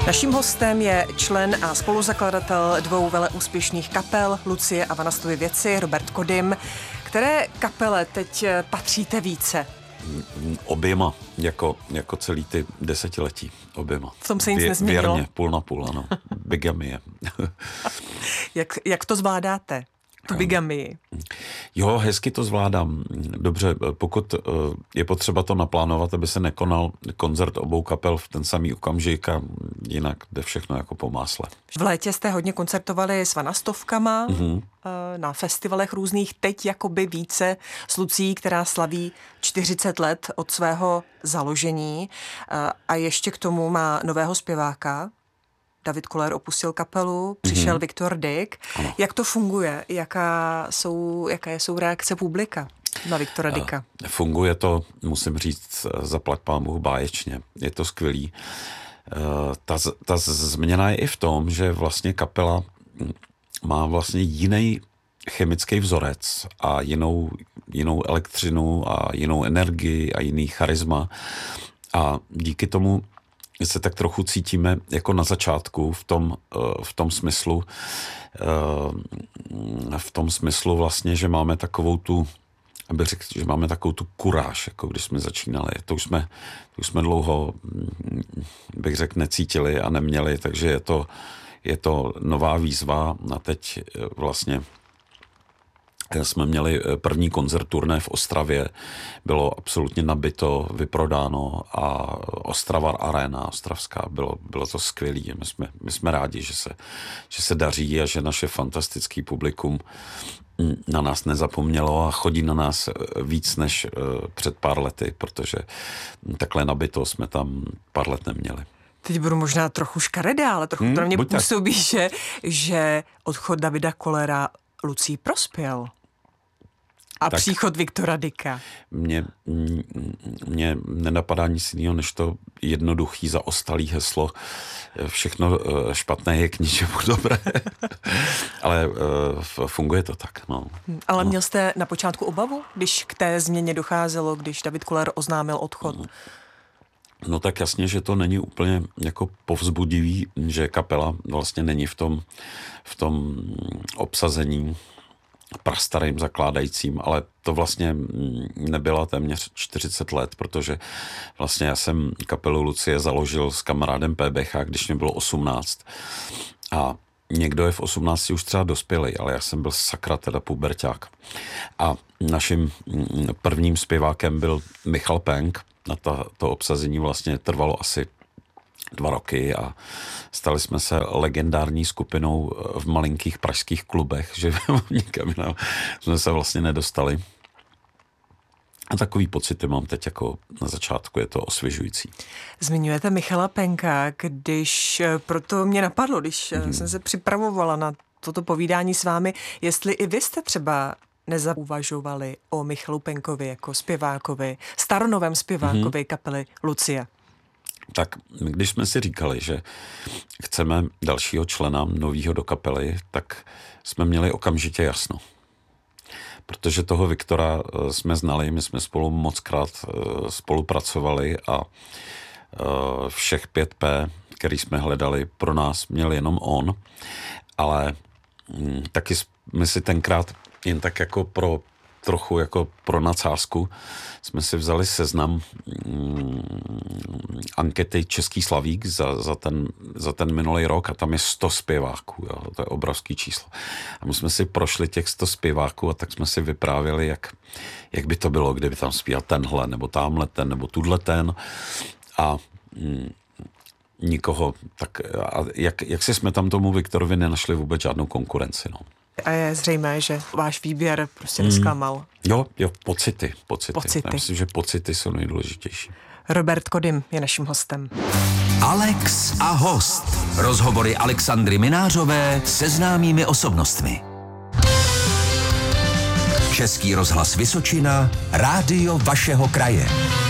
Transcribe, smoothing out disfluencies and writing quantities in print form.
Naším hostem je člen a spoluzakladatel dvou veleúspěšných kapel Lucie a Vanastovy věci, Robert Kodym. Které kapele teď patříte více? Oběma, jako celý ty desetiletí. Oběma. V tom se nic nezměnilo? Věrně, půl na půl, ano. Bigamie. Jak to zvládáte? Tu bigamii. Jo, hezky to zvládám. Dobře, pokud je potřeba to naplánovat, aby se nekonal koncert obou kapel v ten samý okamžik a jinak jde všechno jako po másle. V létě jste hodně koncertovali s Vanastovkama na festivalech různých, teď jakoby více s Lucií, která slaví 40 let od svého založení a ještě k tomu má nového zpěváka. David Koller opustil kapelu, přišel Viktor Dyk. Ano. Jak to funguje? Jaké jsou reakce publika na Viktora Dyka? Funguje to, musím říct, zaplať pánbůh báječně. Je to skvělý. Ta změna je i v tom, že vlastně kapela má vlastně jiný chemický vzorec a jinou elektřinu a jinou energii a jiný charisma. A díky tomu se tak trochu cítíme jako na začátku v tom smyslu vlastně, že máme takovou tu, abych řekl, že máme takovou tu kuráž, jako když jsme začínali. To už jsme dlouho, bych řekl, necítili a neměli, takže je to nová výzva a teď vlastně jsme měli první koncert turné v Ostravě, bylo absolutně nabito, vyprodáno a Ostrava Arena, ostravská, bylo to skvělý. My jsme rádi, že se daří a že naše fantastický publikum na nás nezapomnělo a chodí na nás víc než před pár lety, protože takhle nabito jsme tam pár let neměli. Teď budu možná trochu škaredá, ale trochu to na mě působí, že odchod Davida Kollera Lucii prospěl. A tak příchod Viktora Dyka. Mně nenapadá nic jiného, než to jednoduchý zaostalý heslo. Všechno špatné je k ničemu dobré. Ale funguje to tak. No. Ale měl jste na počátku obavu, když k té změně docházelo, když David Koller oznámil odchod? No tak jasně, že to není úplně jako povzbudivý, že kapela vlastně není v tom obsazení prastarým zakládajícím, ale to vlastně nebyla téměř 40 let, protože vlastně já jsem kapelu Lucie založil s kamarádem PBH, když mě bylo 18. A někdo je v 18 už třeba dospělý, ale já jsem byl sakra teda puberťák. A naším prvním zpěvákem byl Michal Penk. Na to obsazení vlastně trvalo asi 2 roky a stali jsme se legendární skupinou v malinkých pražských klubech, že nikam jinam jsme se vlastně nedostali. A takový pocity mám teď jako na začátku, je to osvěžující. Zmiňujete Michala Penka, proto mě napadlo, když jsem se připravovala na toto povídání s vámi, jestli i vy jste třeba nezauvažovali o Michalu Penkovi jako zpěvákovi, staronovém zpěvákovi kapely Lucie. Tak když jsme si říkali, že chceme dalšího člena novýho do kapely, tak jsme měli okamžitě jasno. Protože toho Viktora jsme znali, my jsme spolu mockrát spolupracovali a všech 5P, který jsme hledali, pro nás měl jenom on, ale taky jsme si tenkrát jen tak jako trochu jako pro nadsázku jsme si vzali seznam ankety Český Slavík za ten minulý rok a tam je 100 zpěváků. Jo, to je obrovský číslo. A my jsme si prošli těch 100 zpěváků a tak jsme si vyprávěli, jak by to bylo, kdyby tam zpíval tenhle, nebo tamhle ten, nebo tudle ten. A nikoho. Tak a jak si jsme tam tomu Viktorovi nenašli vůbec žádnou konkurenci, no. A je zřejmé, že váš výběr prostě nesklamal. Jo, pocity. Já myslím, že pocity jsou nejdůležitější. Robert Kodym je naším hostem. Alex a host. Rozhovory Alexandry Minářové se známými osobnostmi. Český rozhlas Vysočina, rádio vašeho kraje.